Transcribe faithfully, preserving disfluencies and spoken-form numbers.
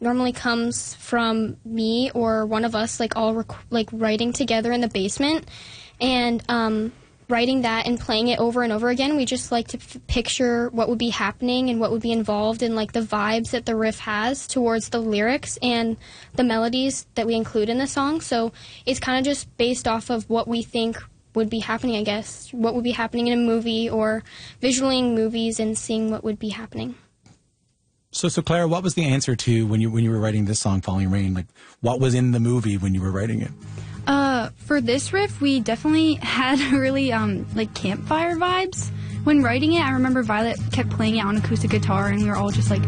normally comes from me or one of us, like all rec- like writing together in the basement, and um, writing that and playing it over and over again. We just like to f- picture what would be happening and what would be involved in like the vibes that the riff has towards the lyrics and the melodies that we include in the song. So it's kind of just based off of what we think would be happening, I guess, what would be happening in a movie, or visualing movies and seeing what would be happening. So, so Clara, what was the answer to when you when you were writing this song, Falling Rain? Like, what was in the movie when you were writing it? Uh, for this riff, we definitely had really um like campfire vibes when writing it. I remember Violet kept playing it on acoustic guitar, and we were all just like